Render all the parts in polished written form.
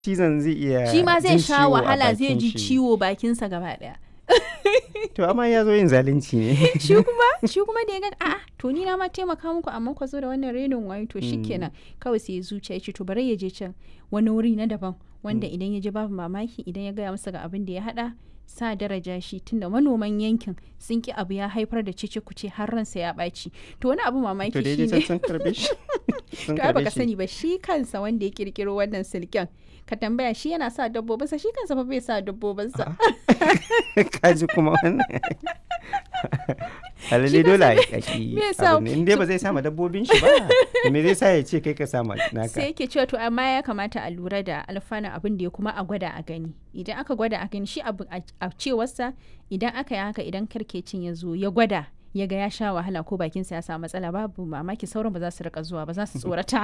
cizon zai iya shi ma zai jin sha ciwo a wahala, zai bakin ji shi. ciwo bakinsa gaba daya. To amma ya zo yin zalunci ne. shi kuma da ya ga a'a to ni na ma taimaka muku amma ku zo da wannan renin wayo to shikenan kawai sai ya zuciya ya ce to bari ya je can wani wuri na daban wanda idan ya je babu mamaki idan ya gaya masa ga abin da ya hada sa daraja shi tunda manoman yankin sun ki abu ya haifar da cece kuce har ransa ya ɓaci. To wani abu mamaki To da ya je shine can sun karbe shi. Sun to ai baka karbe shi. sani ba shi kansa wanda ya kirkiro wannan silken ka tambaya shi yana sa dabbobinsa shi kansa fa bai sa dabbobinsa. Kaji kuma wannan. Alalle Shi dole a kansa yi me yasa- abin nan. In dai ba zai sama dabbobin shi ba. Me zai sa ya ce kai ka sama naka? sai yake cewa to amma ya kamata a lura da alfanun abin da ya kuma a gwada a gani idan aka gwada a gani shi abu a cewarsa idan aka yi haka idan karkecin ya zo ya gwada ya ga ya sha wahala ko bakinsa ya samu matsala babu mamaki sauran ba za su rika zuwa ba za su tsorata.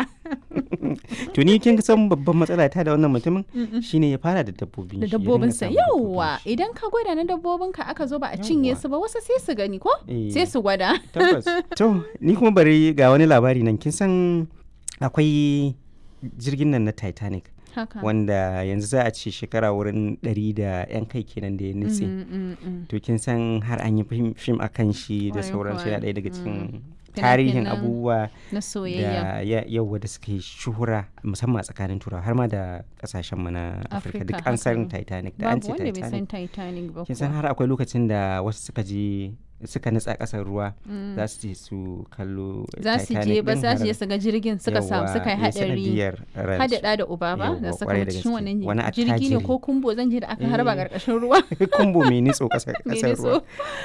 To ni kin san babban matsala ta da wannan mutumin shine ya fara da dabbobin da shi, ya dinga dabbobinsa sama dabbobin yauwa shi. idan ka gwada na dabbobinka aka zo ba a cinye Yawwa. su ba wasu sai su gani ko Eh. sai su gwada. Tabbas. To ni kuma bari ga wani labari nan kin san akwai jirgin nan na Titanic haka wanda yanzu za a ce shekara wurin 100 da 'yan kai kenan da ya nutse. To kin san har an yi fim a kan shi da Kwarai sauransu kuwa. yana ɗaya daga cikin tarihin Fina-finan abubuwa na soyayya. da yawa da suka yi shuhura musamman a tsakanin turawa har ma da kasashen mu na Afirka duk an san haka. Titanic da an Babu ce wanda bai san Titanic. Titanic ba Kin san kuwa. har akwai lokacin da wasu suka nutsa ƙasar ruwa za su je su kallo za su je Titanic ba din za su je har- su ga jirgin suka samu suka yi Yawwa, ya hadari sanadiyar ransu. hadada da uba ba Yawwa, da suka kwarai da mutu cikin gaske. Wani wannan jirgi ne attajiri. ko kumbo zan je da aka harba Eh. karkashin ruwa. Kumbo mai nitso ƙasar Me ƙasar ne ruwa. so?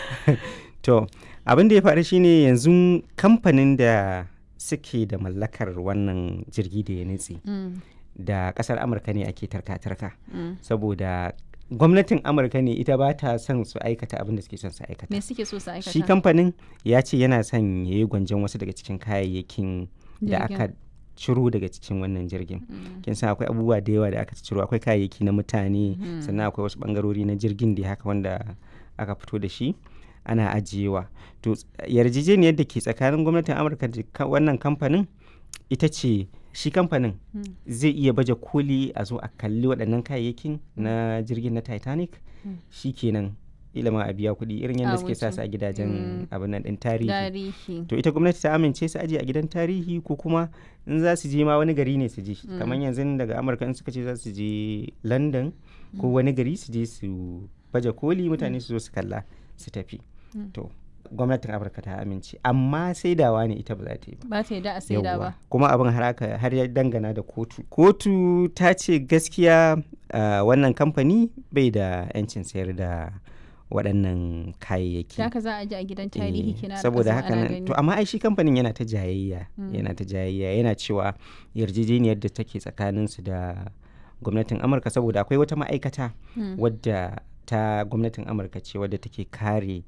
To, abin da ya faru shine yanzu kamfanin da suke da mallakar wannan jirgi da ya nutse Mm, da kasar Amurka ne ake tarka-tarka mm. saboda gwamnatin Amurka ne ita ba ta son su aikata abin da suke son su aikata. Me suke so su aikata? Shi kamfanin ya ce yana son ya yi gwanjon wasu daga cikin kayayyakin da Jirgin. aka ciro daga cikin wannan jirgin. Mm. Kin san akwai abubuwa da yawa da aka ciro, akwai kayayyaki na mutane sannan akwai wasu bangarori na jirgin da haka wanda aka fito da shi ana ajiyewa. To yarjejeniyar da ke tsakanin gwamnatin Amurka da wannan kamfanin ita ce shi kamfanin Mm. zai iya baje koli a zo a kalli waɗannan kayayyakin na jirgin na Titanic shi kenan ilama a biya kuɗi irin yadda A suke sa wuce. su a gidajen abin nan ɗin tarihi. Tarihi. To ita gwamnati ta amince su ajiye a gidan tarihi ko kuma in za su je ma wani gari ne su je kamar yanzu daga Amurka in suka ce za su je London ko wani gari su je su baje koli mutane su zo su kalla su tafi. To gwamnatin Amurka ta amince amma saidawa ne ita ba za ta yi ba. Ba ta yadda a saida Yawwa. ba. Kuma abin har ya dangana da kotu ta ce gaskiya wannan kamfani bai da 'yancin sayar da waɗannan kayayyaki. Da haka za a je a gidan tarihi Eh, kina saboda haka nan to amma ai shi kamfanin yana ta jayayya yana cewa yarjejeniyar da take tsakanin su da gwamnatin Amurka saboda akwai wata ma'aikata wadda ta gwamnatin Amurka ce wadda take kare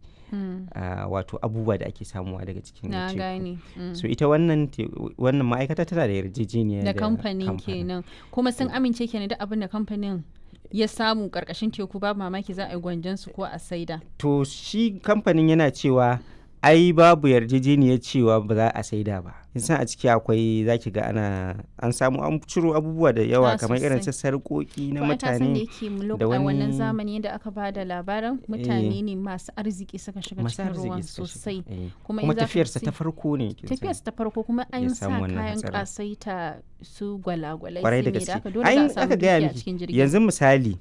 wato abubuwa da ake samuwa daga cikin na teku. gane. So ita wannan ma'aikata tana da yarjejeniya Da kamfanin kenan kuma sun amince kenan duk abin da kamfanin ya samu karkashin teku babu mamaki za a yi gwanjan su ko a saida. To shi kamfanin yana cewa ai babu yarjejeniyar cewa ba za a saida ba. San a ciki akwai zaki ga an samu an ciro abubuwa da yawa kamar irin su sarƙoƙi na mutane da mutane yake da a wani wannan zamani da aka ba da labarin mutane ne masu arziki suka shiga masu cikin ruwan arziki suka sosai shiga. Eh, kuma kuma in za ka tafiyarsa sai- ta farko ne kin san. tafiyarsa ta farko kuma ya an sa samu wannan kayan hatsarin. kasaita su gwalagwalai Kwarai su da ne da gaske. aka dole Ai, za a samu aka gaya dukiya a miki, cikin jirgin. yanzu misali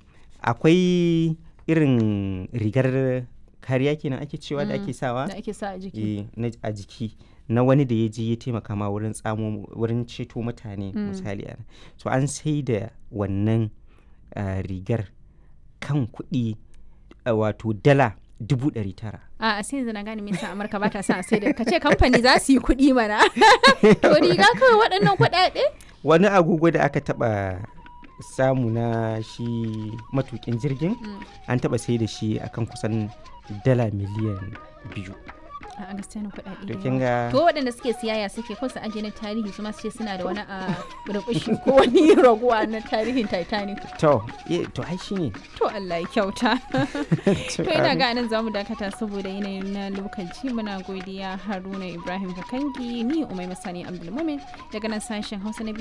akwai irin rigar kariya kenan ake cewa da ake sawa da ake sa a jiki. a jiki na wani da ya je ya taimaka ma wurin ceto mutane misali so an sai da wannan rigar kan kuɗi wato dala 900,000. A sai yanzu na gane me yasa Amurka ba ta sa a sai da ka ce kamfani za su yi kuɗi mana. To riga kawai waɗannan kuɗaɗe? Wani agogo da aka taɓa samu na shi matukin jirgin an taɓa sai da shi akan kusan dala miliyan 2. A gaskiya na kuɗaɗe To da kin yawa. ga To waɗanda suke siyaya suke ko su aje na tarihi su ma su ce suna da wani a rubushi ko wani raguwa na tarihin Titanic. to ai shine To Allah ya kyauta. To ina ga nan zamu dakata saboda yanayin na lokaci muna godiya Haruna Ibrahim Kakangi ni Umai Masani Abdulmumin daga nan sashen Hausa na